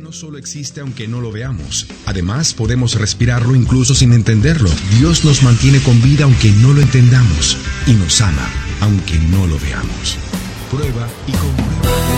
no solo existe aunque no lo veamos. Además, podemos respirarlo incluso sin entenderlo. Dios nos mantiene con vida aunque no lo entendamos. Y nos ama aunque no lo veamos. Prueba y comprueba.